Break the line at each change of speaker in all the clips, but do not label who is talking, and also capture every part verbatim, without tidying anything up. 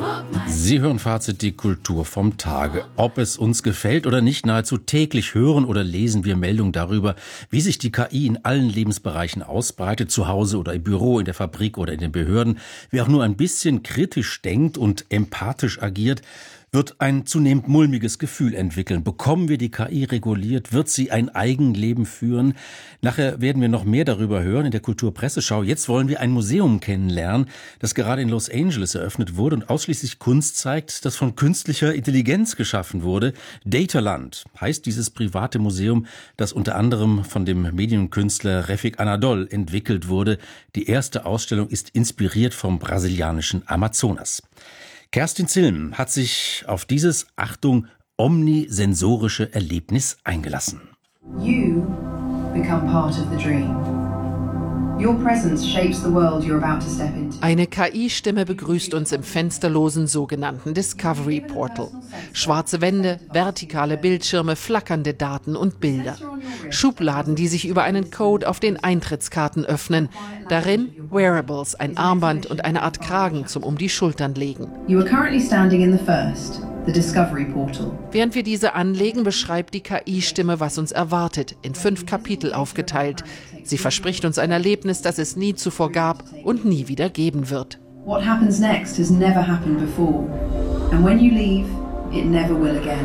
Sie hören Fazit, die Kultur vom Tage. Ob es uns gefällt oder nicht, nahezu täglich hören oder lesen wir Meldungen darüber, wie sich die K I in allen Lebensbereichen ausbreitet, zu Hause oder im Büro, in der Fabrik oder in den Behörden. Wer auch nur ein bisschen kritisch denkt und empathisch agiert, wird ein zunehmend mulmiges Gefühl entwickeln. Bekommen wir die K I reguliert? Wird sie ein Eigenleben führen? Nachher werden wir noch mehr darüber hören in der Kulturpresseschau. Jetzt wollen wir ein Museum kennenlernen, das gerade in Los Angeles eröffnet wurde und ausschließlich Kunst zeigt, das von künstlicher Intelligenz geschaffen wurde. Dataland heißt dieses private Museum, das unter anderem von dem Medienkünstler Refik Anadol entwickelt wurde. Die erste Ausstellung ist inspiriert vom brasilianischen Amazonas. Kerstin Zilm hat sich auf dieses, Achtung, omnisensorische Erlebnis eingelassen.
You become part of the dream. Your presence shapes the world you're about to step into.
Eine K I-Stimme begrüßt uns im fensterlosen sogenannten Discovery Portal. Schwarze Wände, vertikale Bildschirme, flackernde Daten und Bilder. Schubladen, die sich über einen Code auf den Eintrittskarten öffnen. Darin Wearables, ein Armband und eine Art Kragen zum um die Schultern legen.
You are currently standing in the first, the Discovery Portal.
Während wir diese anlegen, beschreibt die K I-Stimme, was uns erwartet, in fünf Kapitel aufgeteilt. Sie verspricht uns ein Erlebnis, das es nie zuvor gab und nie wieder geben wird.
What happens next has never happened before. And when you leave, it never will again.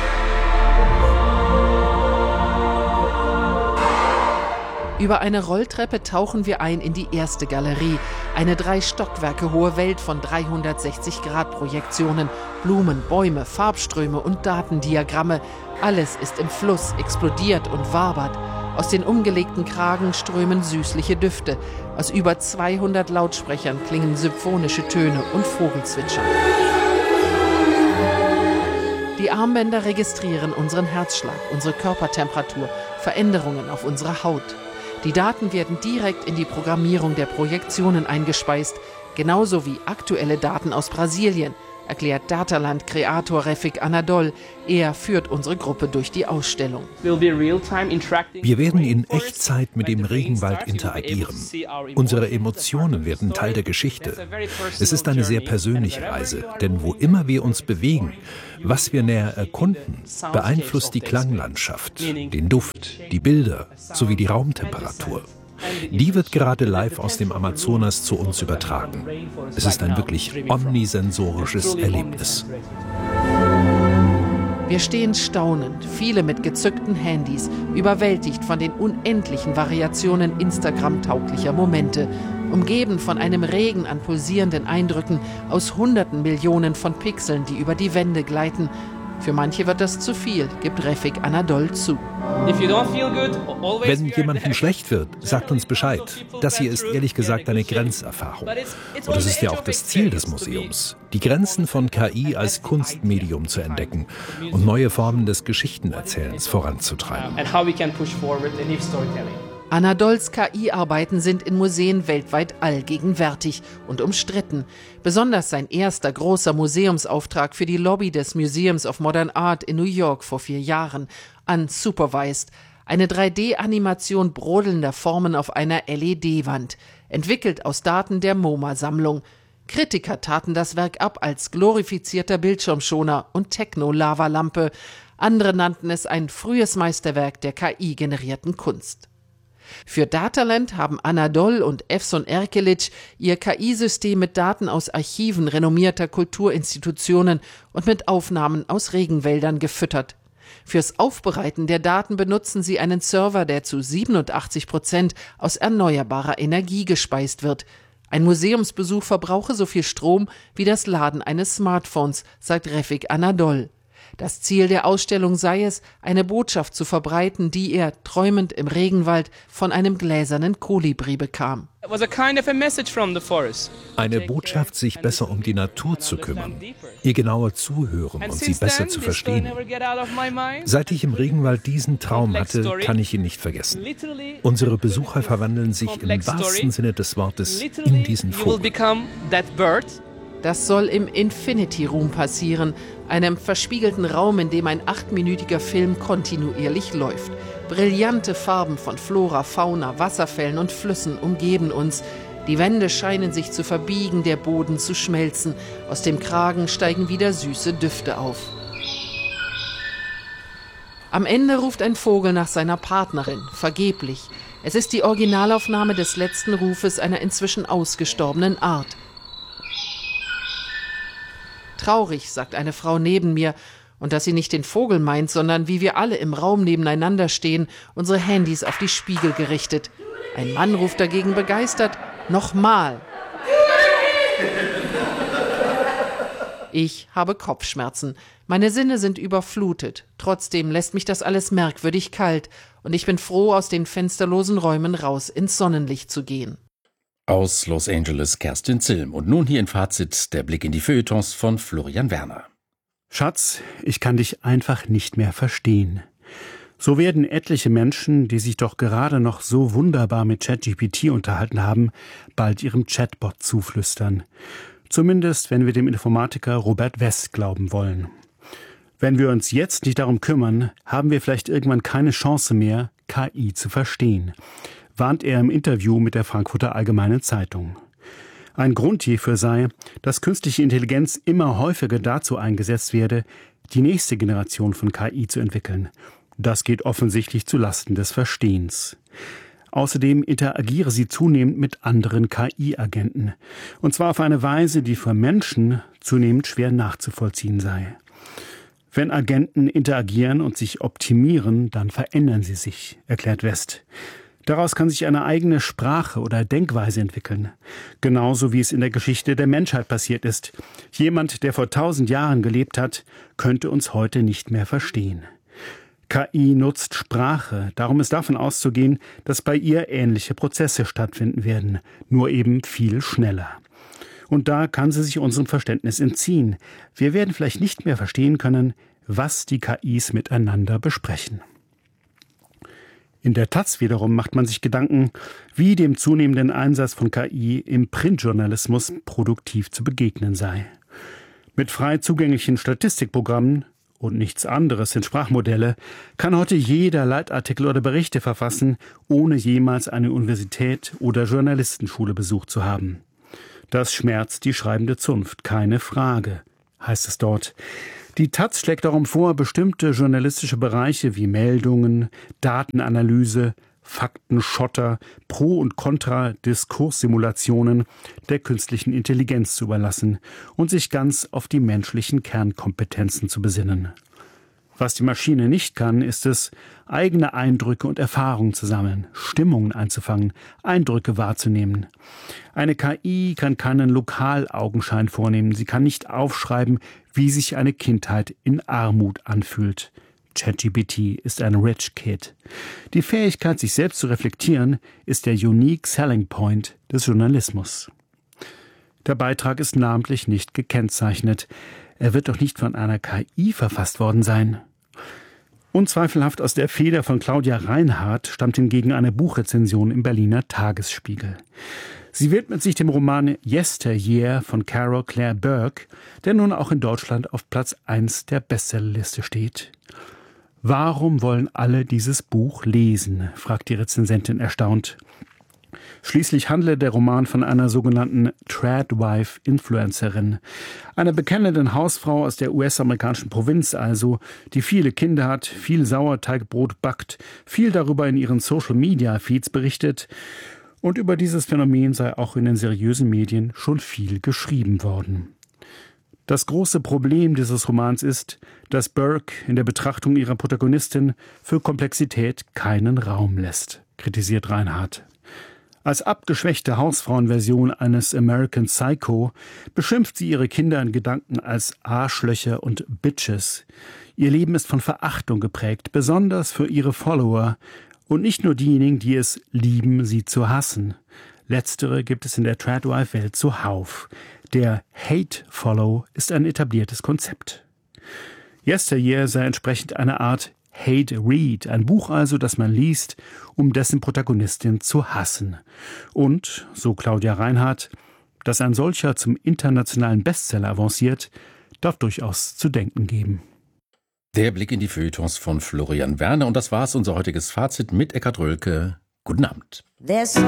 Über eine Rolltreppe tauchen wir ein in die erste Galerie. Eine drei Stockwerke hohe Welt von dreihundertsechzig Grad Projektionen. Blumen, Bäume, Farbströme und Datendiagramme. Alles ist im Fluss, explodiert und wabert. Aus den umgelegten Kragen strömen süßliche Düfte. Aus über zweihundert Lautsprechern klingen symphonische Töne und Vogelzwitschern. Die Armbänder registrieren unseren Herzschlag, unsere Körpertemperatur, Veränderungen auf unserer Haut. Die Daten werden direkt in die Programmierung der Projektionen eingespeist, genauso wie aktuelle Daten aus Brasilien, erklärt Dataland-Kreator Refik Anadol. Er führt unsere Gruppe durch die Ausstellung.
Wir werden in Echtzeit mit dem Regenwald interagieren. Unsere Emotionen werden Teil der Geschichte. Es ist eine sehr persönliche Reise, denn wo immer wir uns bewegen, was wir näher erkunden, beeinflusst die Klanglandschaft, den Duft, die Bilder sowie die Raumtemperatur. Die wird gerade live aus dem Amazonas zu uns übertragen. Es ist ein wirklich omnisensorisches Erlebnis.
Wir stehen staunend, viele mit gezückten Handys, überwältigt von den unendlichen Variationen Instagram-tauglicher Momente, umgeben von einem Regen an pulsierenden Eindrücken aus hunderten Millionen von Pixeln, die über die Wände gleiten. Für manche wird das zu viel, gibt Refik Anadol zu.
Wenn jemandem schlecht wird, sagt uns Bescheid. Das hier ist ehrlich gesagt eine Grenzerfahrung. Und das ist ja auch das Ziel des Museums, die Grenzen von K I als Kunstmedium zu entdecken und neue Formen des Geschichtenerzählens voranzutreiben.
Anadols K I-Arbeiten sind in Museen weltweit allgegenwärtig und umstritten. Besonders sein erster großer Museumsauftrag für die Lobby des Museums of Modern Art in New York vor vier Jahren, Unsupervised, eine drei D-Animation brodelnder Formen auf einer L E D-Wand, entwickelt aus Daten der MoMA-Sammlung. Kritiker taten das Werk ab als glorifizierter Bildschirmschoner und Techno-Lavalampe. Andere nannten es ein frühes Meisterwerk der K I-generierten Kunst. Für Dataland haben Anadol und Efson Erkelic ihr K I-System mit Daten aus Archiven renommierter Kulturinstitutionen und mit Aufnahmen aus Regenwäldern gefüttert. Fürs Aufbereiten der Daten benutzen sie einen Server, der zu siebenundachtzig Prozent aus erneuerbarer Energie gespeist wird. Ein Museumsbesuch verbrauche so viel Strom wie das Laden eines Smartphones, sagt Refik Anadol. Das Ziel der Ausstellung sei es, eine Botschaft zu verbreiten, die er, träumend im Regenwald, von einem gläsernen Kolibri bekam.
Eine Botschaft, sich besser um die Natur zu kümmern, ihr genauer zuhören und sie besser zu verstehen. Seit ich im Regenwald diesen Traum hatte, kann ich ihn nicht vergessen. Unsere Besucher verwandeln sich im wahrsten Sinne des Wortes in diesen Vogel.
Das soll im Infinity Room passieren, einem verspiegelten Raum, in dem ein achtminütiger Film kontinuierlich läuft. Brillante Farben von Flora, Fauna, Wasserfällen und Flüssen umgeben uns. Die Wände scheinen sich zu verbiegen, der Boden zu schmelzen. Aus dem Kragen steigen wieder süße Düfte auf. Am Ende ruft ein Vogel nach seiner Partnerin, vergeblich. Es ist die Originalaufnahme des letzten Rufes einer inzwischen ausgestorbenen Art. Traurig, sagt eine Frau neben mir, und dass sie nicht den Vogel meint, sondern wie wir alle im Raum nebeneinander stehen, unsere Handys auf die Spiegel gerichtet. Ein Mann ruft dagegen begeistert, nochmal. Ich habe Kopfschmerzen. Meine Sinne sind überflutet. Trotzdem lässt mich das alles merkwürdig kalt. Und ich bin froh, aus den fensterlosen Räumen raus ins Sonnenlicht zu gehen.
Aus Los Angeles Kerstin Zilm. Und nun hier im Fazit der Blick in die Feuilletons von Florian Werner.
Schatz, ich kann dich einfach nicht mehr verstehen. So werden etliche Menschen, die sich doch gerade noch so wunderbar mit ChatGPT unterhalten haben, bald ihrem Chatbot zuflüstern. Zumindest, wenn wir dem Informatiker Robert West glauben wollen. Wenn wir uns jetzt nicht darum kümmern, haben wir vielleicht irgendwann keine Chance mehr, K I zu verstehen, warnt er im Interview mit der Frankfurter Allgemeinen Zeitung. Ein Grund hierfür sei, dass künstliche Intelligenz immer häufiger dazu eingesetzt werde, die nächste Generation von K I zu entwickeln. Das geht offensichtlich zu Lasten des Verstehens. Außerdem interagiere sie zunehmend mit anderen K I-Agenten. Und zwar auf eine Weise, die für Menschen zunehmend schwer nachzuvollziehen sei. Wenn Agenten interagieren und sich optimieren, dann verändern sie sich, erklärt West. Daraus kann sich eine eigene Sprache oder Denkweise entwickeln. Genauso wie es in der Geschichte der Menschheit passiert ist. Jemand, der vor tausend Jahren gelebt hat, könnte uns heute nicht mehr verstehen. K I nutzt Sprache, darum ist davon auszugehen, dass bei ihr ähnliche Prozesse stattfinden werden, nur eben viel schneller. Und da kann sie sich unserem Verständnis entziehen. Wir werden vielleicht nicht mehr verstehen können, was die K Is miteinander besprechen. In der Taz wiederum macht man sich Gedanken, wie dem zunehmenden Einsatz von K I im Printjournalismus produktiv zu begegnen sei. Mit frei zugänglichen Statistikprogrammen und nichts anderes sind Sprachmodelle, kann heute jeder Leitartikel oder Berichte verfassen, ohne jemals eine Universität oder Journalistenschule besucht zu haben. Das schmerzt die schreibende Zunft, keine Frage, heißt es dort. Die Taz schlägt darum vor, bestimmte journalistische Bereiche wie Meldungen, Datenanalyse, Faktenschotter, Pro- und Kontra-Diskurssimulationen der künstlichen Intelligenz zu überlassen und sich ganz auf die menschlichen Kernkompetenzen zu besinnen. Was die Maschine nicht kann, ist es, eigene Eindrücke und Erfahrungen zu sammeln, Stimmungen einzufangen, Eindrücke wahrzunehmen. Eine K I kann keinen Lokalaugenschein vornehmen, sie kann nicht aufschreiben, wie sich eine Kindheit in Armut anfühlt. ChatGPT ist ein Rich Kid. Die Fähigkeit, sich selbst zu reflektieren, ist der Unique Selling Point des Journalismus. Der Beitrag ist namentlich nicht gekennzeichnet. Er wird doch nicht von einer K I verfasst worden sein. Unzweifelhaft aus der Feder von Claudia Reinhardt stammt hingegen eine Buchrezension im Berliner Tagesspiegel. Sie widmet sich dem Roman Yesteryear von Carol Claire Burke, der nun auch in Deutschland auf Platz eins der Bestsellerliste steht. Warum wollen alle dieses Buch lesen? Fragt die Rezensentin erstaunt. Schließlich handle der Roman von einer sogenannten Tradwife-Influencerin, einer bekennenden Hausfrau aus der U S-amerikanischen Provinz also, die viele Kinder hat, viel Sauerteigbrot backt, viel darüber in ihren Social-Media-Feeds berichtet. Und über dieses Phänomen sei auch in den seriösen Medien schon viel geschrieben worden. Das große Problem dieses Romans ist, dass Burke in der Betrachtung ihrer Protagonistin für Komplexität keinen Raum lässt, kritisiert Reinhardt. Als abgeschwächte Hausfrauenversion eines American Psycho beschimpft sie ihre Kinder in Gedanken als Arschlöcher und Bitches. Ihr Leben ist von Verachtung geprägt, besonders für ihre Follower und nicht nur diejenigen, die es lieben, sie zu hassen. Letztere gibt es in der Tradwife-Welt zuhauf. Der Hate-Follow ist ein etabliertes Konzept. Yesteryear sei entsprechend eine Art Hate-Read, ein Buch also, das man liest, um dessen Protagonistin zu hassen. Und, so Claudia Reinhardt, dass ein solcher zum internationalen Bestseller avanciert, darf durchaus zu denken geben.
Der Blick in die Feuilletons von Florian Werner. Und das war's, unser heutiges Fazit mit Eckhard Rölke. Guten Abend.